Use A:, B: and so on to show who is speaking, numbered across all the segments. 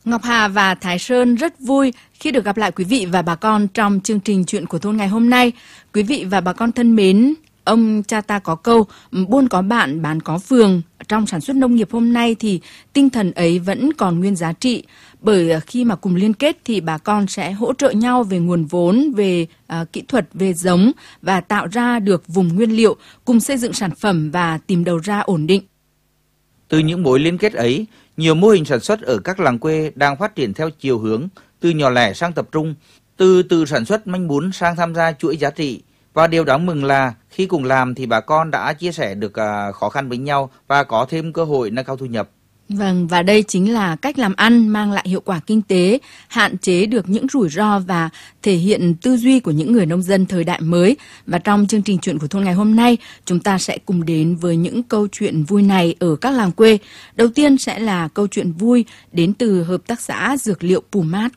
A: Ngọc Hà và Thái Sơn rất vui khi được gặp lại quý vị và bà con trong chương trình Chuyện của thôn ngày hôm nay. Quý vị và bà con thân mến, ông cha ta có câu buôn có bạn, bán có phường. Trong sản xuất nông nghiệp hôm nay thì tinh thần ấy vẫn còn nguyên giá trị. Bởi khi mà cùng liên kết thì bà con sẽ hỗ trợ nhau về nguồn vốn, về kỹ thuật, về giống và tạo ra được vùng nguyên liệu, cùng xây dựng sản phẩm và tìm đầu ra ổn định.
B: Từ những mối liên kết ấy, nhiều mô hình sản xuất ở các làng quê đang phát triển theo chiều hướng từ nhỏ lẻ sang tập trung, từ sản xuất manh mún sang tham gia chuỗi giá trị. Và điều đáng mừng là khi cùng làm thì bà con đã chia sẻ được khó khăn với nhau và có thêm cơ hội nâng cao thu nhập.
A: Vâng, và đây chính là cách làm ăn mang lại hiệu quả kinh tế, hạn chế được những rủi ro và thể hiện tư duy của những người nông dân thời đại mới. Và trong chương trình Chuyện của thôn ngày hôm nay, chúng ta sẽ cùng đến với những câu chuyện vui này ở các làng quê. Đầu tiên sẽ là câu chuyện vui đến từ Hợp tác xã Dược liệu Pumat.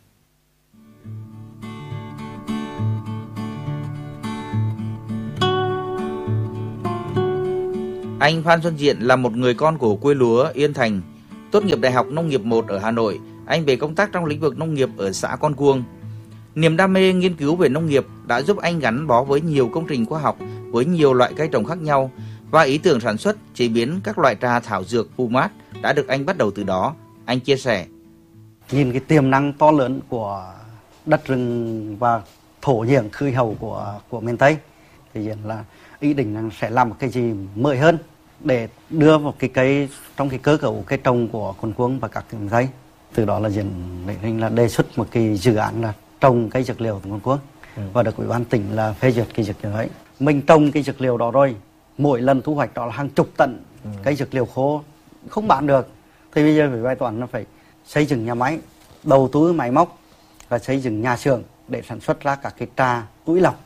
B: Anh Phan Xuân Diện là một người con của quê lúa Yên Thành. Tốt nghiệp Đại học Nông nghiệp 1 ở Hà Nội, anh về công tác trong lĩnh vực nông nghiệp ở xã Con Cuông. Niềm đam mê nghiên cứu về nông nghiệp đã giúp anh gắn bó với nhiều công trình khoa học với nhiều loại cây trồng khác nhau và ý tưởng sản xuất, chế biến các loại trà thảo dược Pumat đã được anh bắt đầu từ đó. Anh chia sẻ.
C: Nhìn cái tiềm năng to lớn của đất rừng và thổ nhưỡng khí hậu của miền Tây thì là ý định là sẽ làm một cái gì mới hơn để đưa một cái cây trong cái cơ cấu cây trồng của Con Cuông và các miền Tây. Từ đó là đề xuất một cái dự án là trồng cây dược liệu của Con Cuông và được Ủy ban tỉnh là phê duyệt cái dược liệu ấy. Mình trồng cái dược liệu đó rồi, mỗi lần thu hoạch đó là hàng chục tấn cây dược liệu khô không bán được. Thì bây giờ phải bài toán là phải xây dựng nhà máy, đầu tư máy móc và xây dựng nhà xưởng để sản xuất ra các cái trà túi lọc.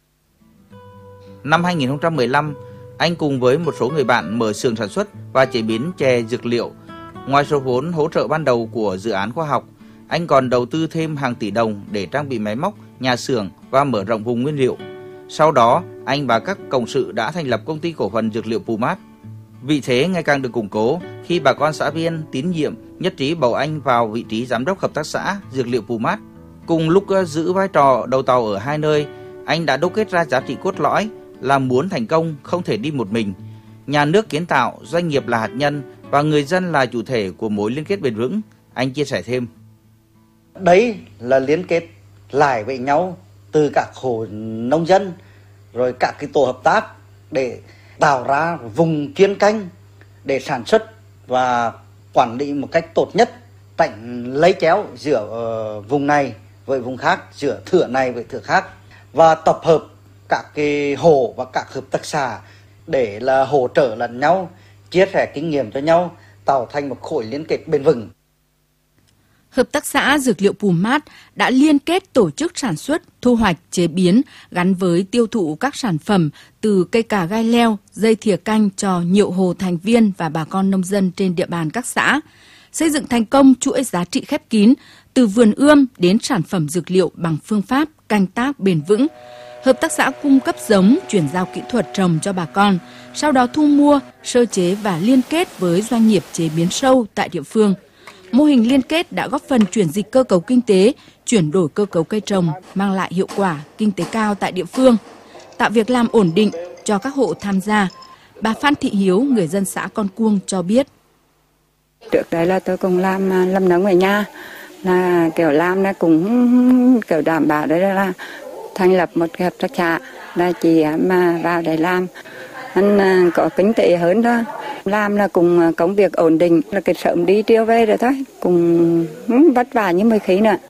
B: Năm 2015, anh cùng với một số người bạn mở xưởng sản xuất và chế biến chè dược liệu. Ngoài số vốn hỗ trợ ban đầu của dự án khoa học, anh còn đầu tư thêm hàng tỷ đồng để trang bị máy móc, nhà xưởng và mở rộng vùng nguyên liệu. Sau đó, anh và các cộng sự đã thành lập công ty cổ phần dược liệu Pumat. Vị thế ngày càng được củng cố khi bà con xã viên tín nhiệm nhất trí bầu anh vào vị trí giám đốc hợp tác xã dược liệu Pumat. Cùng lúc giữ vai trò đầu tàu ở hai nơi, anh đã đúc kết ra giá trị cốt lõi là muốn thành công không thể đi một mình. Nhà nước kiến tạo, doanh nghiệp là hạt nhân và người dân là chủ thể của mối liên kết bền vững. Anh chia sẻ thêm.
C: Đấy là liên kết lại với nhau từ các hộ nông dân rồi các cái tổ hợp tác để tạo ra vùng chuyên canh để sản xuất và quản lý một cách tốt nhất, tránh lấy chéo giữa vùng này với vùng khác, giữa thửa này với thửa khác, và tập hợp các cái hộ và các hợp tác xã để là hỗ trợ lẫn nhau, chia sẻ kinh nghiệm cho nhau, tạo thành một khối liên kết bền vững.
A: Hợp tác xã Dược liệu Pumat đã liên kết tổ chức sản xuất, thu hoạch, chế biến gắn với tiêu thụ các sản phẩm từ cây cà gai leo, dây thìa canh cho nhiều hộ thành viên và bà con nông dân trên địa bàn các xã. Xây dựng thành công chuỗi giá trị khép kín từ vườn ươm đến sản phẩm dược liệu bằng phương pháp canh tác bền vững. Hợp tác xã cung cấp giống, chuyển giao kỹ thuật trồng cho bà con, sau đó thu mua, sơ chế và liên kết với doanh nghiệp chế biến sâu tại địa phương. Mô hình liên kết đã góp phần chuyển dịch cơ cấu kinh tế, chuyển đổi cơ cấu cây trồng, mang lại hiệu quả kinh tế cao tại địa phương, tạo việc làm ổn định cho các hộ tham gia. Bà Phan Thị Hiếu, người dân xã Con Cuông cho biết.
D: Trước đây là tôi cũng làm nông ở nhà, là kiểu làm nó cũng kiểu đảm bảo đấy là thành lập một hợp tác xã là chị mà vào để làm anh có kinh tế hơn đó, làm là cùng công việc ổn định, là cái sớm đi trưa về rồi thôi, cùng vất vả như mấy khí nữa.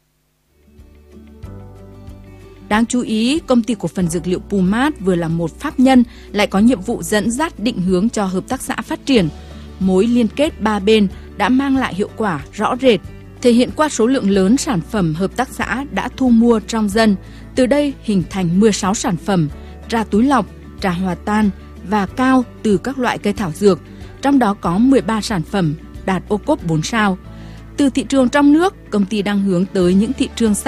A: Đáng chú ý, công ty cổ phần dược liệu Pumat vừa là một pháp nhân lại có nhiệm vụ dẫn dắt định hướng cho hợp tác xã phát triển. Mối liên kết ba bên đã mang lại hiệu quả rõ rệt, thể hiện qua số lượng lớn sản phẩm hợp tác xã đã thu mua trong dân. Từ đây hình thành 16 sản phẩm, trà túi lọc, trà hòa tan và cao từ các loại cây thảo dược, trong đó có 13 sản phẩm đạt ô cốp 4 sao. Từ thị trường trong nước, công ty đang hướng tới những thị trường